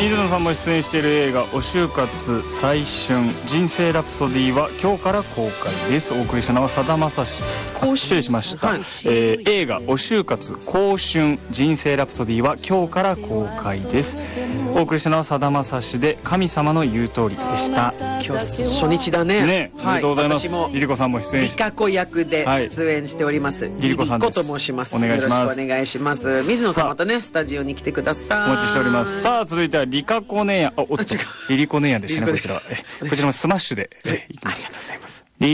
水野さんも出演している映画「お就活最春人生ラプソディ」は今日から公開です。お送りしたのはさだまさし、失礼しました、映画「お就活後春人生ラプソディ」は今日から公開です。お送りしたのはさだまさしで「神様の言う通り」でした。 今日初日だね。 おめでとうございます。 私もリリコさんも出演リカ子役で出演しております、 リリコさんです。 リリコと申します。 お願いします。 よろしくお願いします。水野さんまたねスタジオに来てください。 お待ちしております。さあ続いてはリカコ姉やん、リリコ姉やんでしたね。こちらはこちらもスマッシュでいきます。 ありがとうございます。